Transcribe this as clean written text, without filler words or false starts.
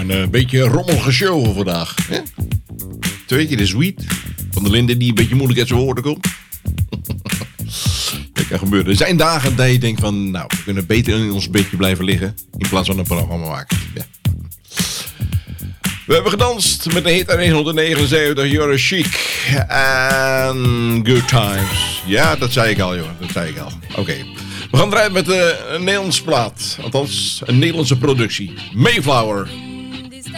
een beetje rommelige show voor vandaag. Hè? Weet je, de Sweet van de Linden die een beetje moeilijk uit zijn woorden komt. Dat kan gebeuren. Er zijn dagen dat je denkt van, nou, we kunnen beter in ons bedje blijven liggen in plaats van een programma maken. Ja. We hebben gedanst met de hit uit 1979, You're a Chic en Good Times. Ja, dat zei ik al, joh. Dat zei ik al. Oké. We gaan draaien met een Nederlandse plaat. Althans, een Nederlandse productie. Mayflower.